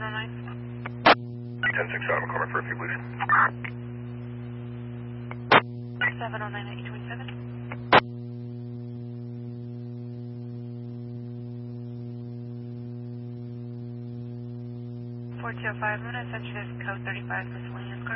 709. 10-6 out, I'm calling for a few, please. 709 at 827. 4205, I'm going to send you this code 35 miscellaneous card.